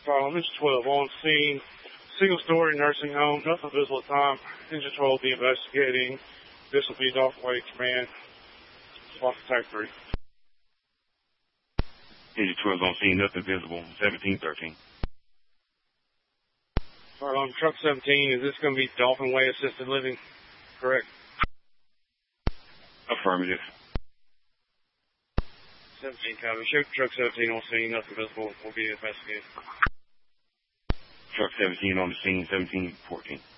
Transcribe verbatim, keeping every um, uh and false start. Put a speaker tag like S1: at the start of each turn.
S1: Um, Engine twelve on scene. Single-story nursing home. Nothing visible at time. Engine twelve will be investigating. This will be Dolphin Way Command. Response to Type three.
S2: Engine twelve on scene. Nothing visible. seventeen thirteen.
S1: Alright, on truck seventeen, is this going to be Dolphin Way Assisted Living? Correct.
S2: Affirmative.
S1: seventeen copy. Show truck seventeen on scene. Nothing visible. Will be investigated.
S2: Truck seventeen on the scene. seventeen fourteen.